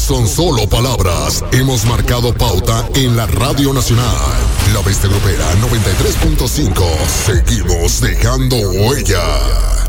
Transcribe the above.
son solo palabras. Hemos marcado pauta en la Radio Nacional. La Bestia Grupera 93.5. Seguimos dejando huella.